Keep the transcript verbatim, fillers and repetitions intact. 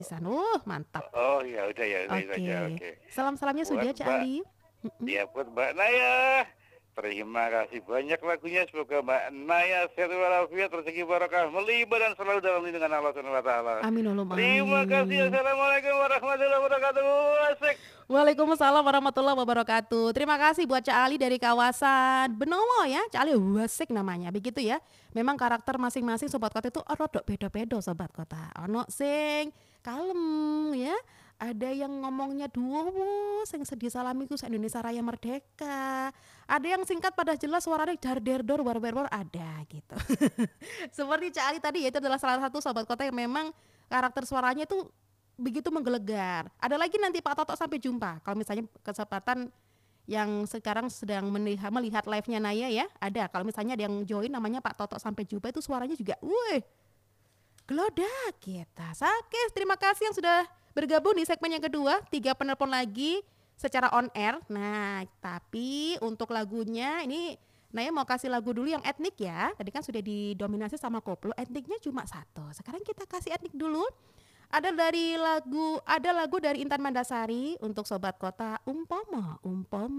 Pisan, uh, mantap. Oh, ya udah ya udah itu aja, Oke, oke. salam-salamnya Buat sudah, Cak Mbak Ali. Mhm. ya buat Mbak Naya, terima kasih banyak lagunya. Semoga Mbak Naya sehat walafiat, rezeki barokah, melimpah dan selalu dalam lindungan Allah Subhanahu wa taala. Amin Allahumma Terima kasih. amin. Assalamualaikum warahmatullahi wabarakatuh. Asik. Waalaikumsalam warahmatullahi wabarakatuh. Terima kasih buat Cak Ali dari kawasan Benowo ya. Cak Ali Wasik namanya, begitu ya. Memang karakter masing-masing sobat kota itu rodok beda-beda sobat kota. Ono sing kalem ya. Ada yang ngomongnya duo, sing sedih salamiku se Indonesia Raya Merdeka. Ada yang singkat pada jelas suaranya dar der dor war wer war ada gitu. Seperti Cak Ali tadi ya, itu adalah salah satu sobat kota yang memang karakter suaranya itu begitu menggelegar. Ada lagi nanti Pak Toto sampai jumpa. Kalau misalnya kesempatan yang sekarang sedang melihat, melihat live-nya Naya ya, ada. Kalau misalnya ada yang join namanya Pak Toto sampai jumpa itu suaranya juga, wih, gelodak kita. Sakit, terima kasih yang sudah bergabung di segmen yang kedua. Tiga penelpon lagi secara on air. Nah, tapi untuk lagunya ini Naya mau kasih lagu dulu yang etnik ya. Tadi kan sudah didominasi sama koplo, etniknya cuma satu. Sekarang kita kasih etnik dulu. Ada dari lagu, ada lagu dari Intan Mandasari untuk sobat kota, umpama, umpama.